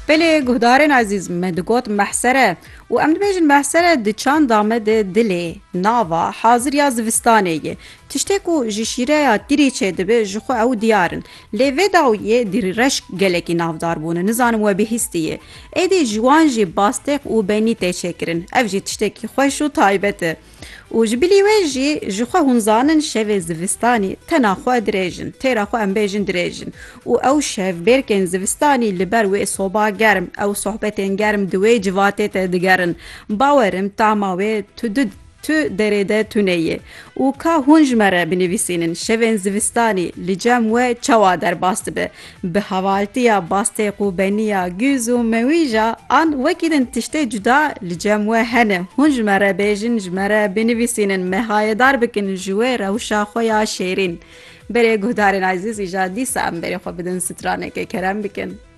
Belê guhdarên ezîz me digot mehsere û em dibêjin mehsere di çanda me de dilê, nava, haziriya zivistanê ye. Tiştê ku ji şîreya tirî çêdibe ji xwe ew diyar in. Lê vê dawiyê di reşk gelekî navdar bûne. Nizanim we bihîstî ye. Êdî ji wan jî bastêq û benî tê çêkirin. Ev jî tiştekî xweş û taybet e. û ji bilî wê jî ji xwe hûn zanin şevê zivistanî tena xwe dirêj in. Têra xwe em bêjin dirêj in. û ew şev bêrkên zivistanî li ber wê soba germ, ew sohbetên germ di wê civatê te digerin. Bawerim tahma wê tu derê de tune ye. û ka hûn ji me re binivîsînin şevên zivistanî li cem we çawa derbas dibe. Bi hevaltiya bastêq û beniya güz û mewîja an wekî din tiştê cuda li cem we hene. Hûn ji me re bêjin, ji me re binivîsînin, me hayedar bikin ji wê rewşa xwe ya şêrîn. Berê guhdarên ezîz îja dîsa em berê xwe bidin stranekê kerem bikin.